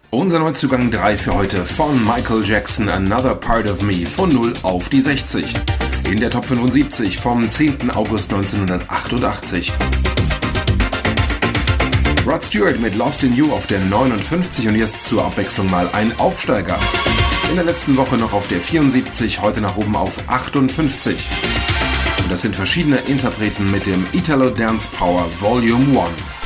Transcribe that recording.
Unser Neuzugang 3 für heute von Michael Jackson, Another Part of Me, von 0 auf die 60. In der Top 75 vom 10. August 1988. Rod Stewart mit Lost in You auf der 59 und jetzt zur Abwechslung mal ein Aufsteiger. In der letzten Woche noch auf der 74, heute nach oben auf 58. Und das sind verschiedene Interpreten mit dem Italo Dance Power Volume 1.